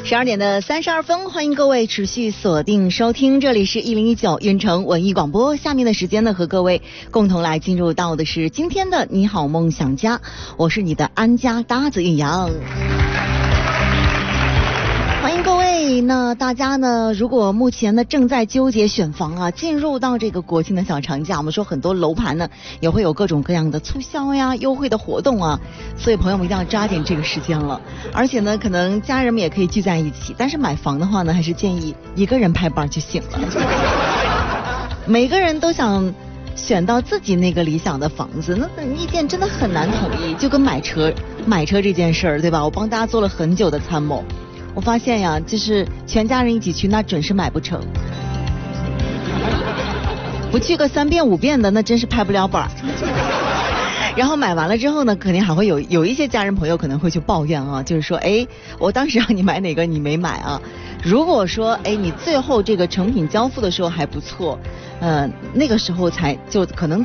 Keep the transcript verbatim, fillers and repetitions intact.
十二点的三十二分，欢迎各位持续锁定收听，这里是一零一九运城文艺广播。下面的时间呢，和各位共同来进入到的是今天的你好梦想家，我是你的安家搭子韵阳。欢迎各位，那大家呢，如果目前呢正在纠结选房啊，进入到这个国庆的小长假，我们说很多楼盘呢也会有各种各样的促销呀、优惠的活动啊，所以朋友们一定要抓紧这个时间了。而且呢，可能家人们也可以聚在一起，但是买房的话呢，还是建议一个人拍板就行了。每个人都想选到自己那个理想的房子，那意见真的很难统一，就跟买车买车这件事儿，对吧？我帮大家做了很久的参谋。我发现呀，就是全家人一起去，那准是买不成。不去个三遍五遍的，那真是拍不了板。然后买完了之后呢，肯定还会有有一些家人朋友可能会去抱怨啊，就是说，哎，我当时让你买哪个你没买啊？如果说，哎，你最后这个成品交付的时候还不错，呃，那个时候才就可能。